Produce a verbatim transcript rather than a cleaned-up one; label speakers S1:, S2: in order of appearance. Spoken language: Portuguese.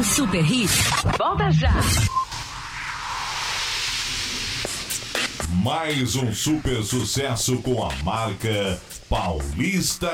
S1: Super Hits. Volta já.
S2: Mais um super sucesso com a marca Paulista